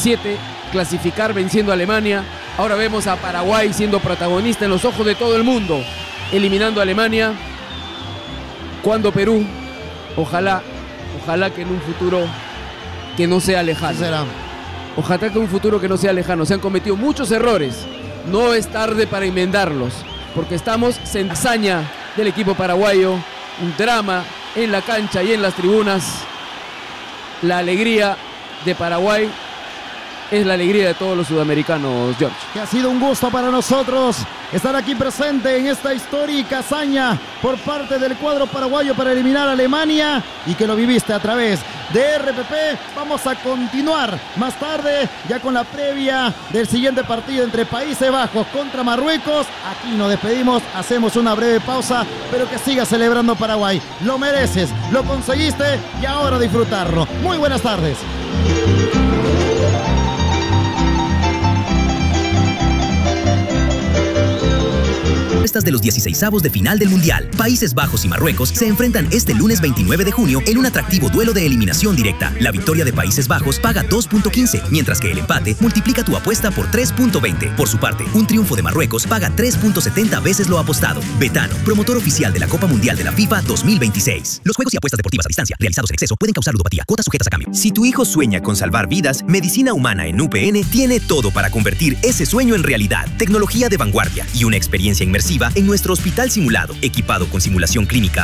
2007 clasificar venciendo a Alemania. Ahora vemos a Paraguay siendo protagonista en los ojos de todo el mundo, eliminando a Alemania. Cuando Perú, ojalá que en un futuro que no sea lejano. Ojalá que en un futuro que no sea lejano. Se han cometido muchos errores. No es tarde para enmendarlos, porque estamos en hazaña del equipo paraguayo, un drama en la cancha y en las tribunas. La alegría de Paraguay es la alegría de todos los sudamericanos, George. Que ha sido un gusto para nosotros estar aquí presente en esta histórica hazaña por parte del cuadro paraguayo para eliminar a Alemania, y que lo viviste a través de RPP. Vamos a continuar más tarde ya con la previa del siguiente partido entre Países Bajos contra Marruecos. Aquí nos despedimos, hacemos una breve pausa, pero que siga celebrando Paraguay. Lo mereces, lo conseguiste y ahora disfrutarlo. Muy buenas tardes. De los 16avos de final del Mundial. Países Bajos y Marruecos se enfrentan este lunes 29 de junio en un atractivo duelo de eliminación directa. La victoria de Países Bajos paga 2.15, mientras que el empate multiplica tu apuesta por 3.20. Por su parte, un triunfo de Marruecos paga 3.70 veces lo apostado. Betano, promotor oficial de la Copa Mundial de la FIFA 2026. Los juegos y apuestas deportivas a distancia realizados en exceso pueden causar ludopatía. Cuotas sujetas a cambio. Si tu hijo sueña con salvar vidas, Medicina Humana en UPN tiene todo para convertir ese sueño en realidad. Tecnología de vanguardia y una experiencia inmersiva en nuestro hospital simulado, equipado con simulación clínica